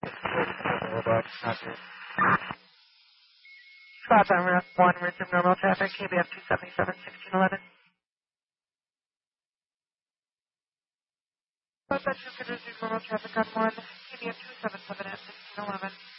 Spots on Route 1, resume normal traffic, KBF 277, 1611. Spots on 2 could resume normal traffic on 1, KBF 277 at 1611.